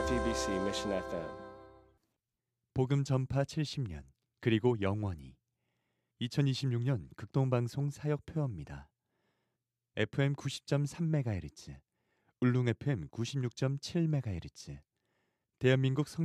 FEBC Mission FM. 복음 전파 70년 그리고 영원히 2026년 극동방송 사역표어입니다. FM 90.3MHz, 울릉 FM 96.7MHz, 대한민국